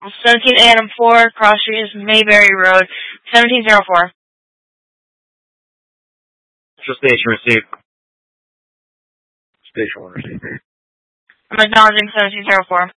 17 Adam 4, Cross Street is Mayberry Road, 1704. Central Station received. Station 1 received. I'm acknowledging 1704.